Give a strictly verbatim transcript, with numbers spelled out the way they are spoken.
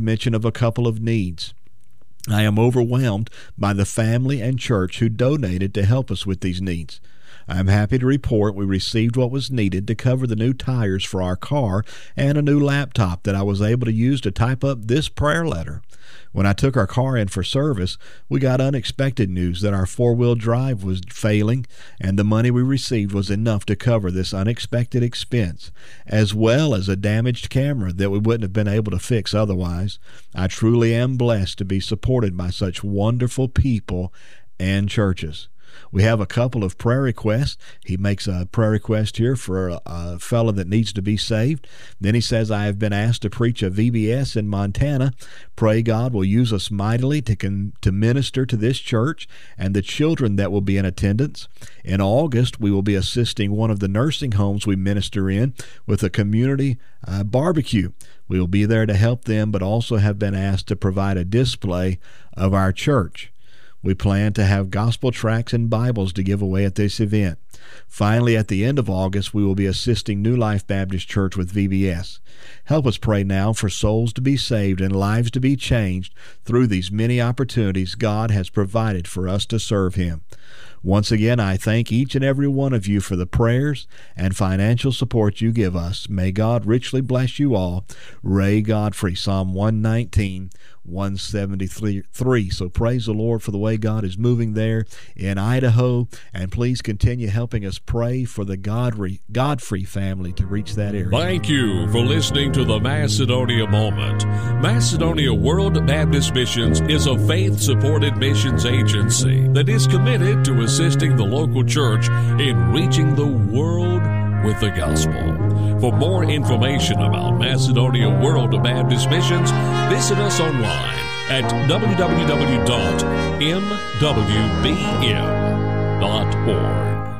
mention of a couple of needs. I am overwhelmed by the family and church who donated to help us with these needs. I am happy to report we received what was needed to cover the new tires for our car and a new laptop that I was able to use to type up this prayer letter. When I took our car in for service, we got unexpected news that our four-wheel drive was failing, and the money we received was enough to cover this unexpected expense, as well as a damaged camera that we wouldn't have been able to fix otherwise. I truly am blessed to be supported by such wonderful people and churches. We have a couple of prayer requests. He makes a prayer request here for a, a fellow that needs to be saved. Then he says, I have been asked to preach a V B S in Montana. Pray God will use us mightily to, con- to minister to this church and the children that will be in attendance. In August, we will be assisting one of the nursing homes we minister in with a community uh, barbecue. We will be there to help them, but also have been asked to provide a display of our church. We plan to have gospel tracts and Bibles to give away at this event. Finally, at the end of August, we will be assisting New Life Baptist Church with V B S. Help us pray now for souls to be saved and lives to be changed through these many opportunities God has provided for us to serve Him. Once again, I thank each and every one of you for the prayers and financial support you give us. May God richly bless you all. Ray Godfrey, Psalm one nineteen, one seventy-three. So praise the Lord for the way God is moving there in Idaho, and please continue helping us pray for the Godfrey, Godfrey family to reach that area. Thank you for listening to the Macedonia Moment. Macedonia World Baptist Missions is a faith-supported missions agency that is committed to assisting the local church in reaching the world with the gospel. For more information about Macedonia World Baptist Missions, visit us online at w w w dot m w b m dot org.